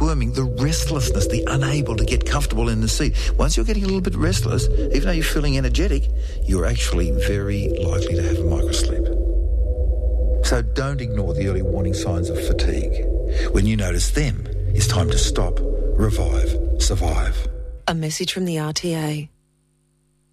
squirming, the restlessness, the unable to get comfortable in the seat. Once you're getting a little bit restless, even though you're feeling energetic, you're actually very likely to have a microsleep. So don't ignore the early warning signs of fatigue. When you notice them, it's time to stop, revive, survive. A message from the RTA.